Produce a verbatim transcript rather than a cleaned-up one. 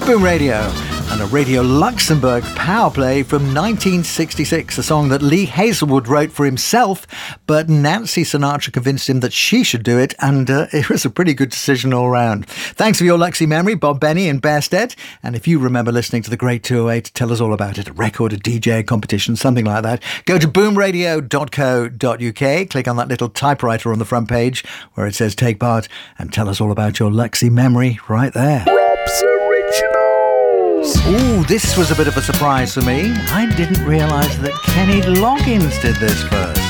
Boom Radio and a Radio Luxembourg power play from nineteen sixty-six, a song that Lee Hazelwood wrote for himself, but Nancy Sinatra convinced him that she should do it, and uh, it was a pretty good decision all round. Thanks for your Luxy memory, Bob Benny in Bearstead. And if you remember listening to the Great two oh eight, tell us all about it. A record, a D J, a competition, something like that. Go to boom radio dot co dot uk, click on that little typewriter on the front page where it says take part, and tell us all about your Luxy memory right there. Rob's Originals. Ooh, this was a bit of a surprise for me. I didn't realise that Kenny Loggins did this first.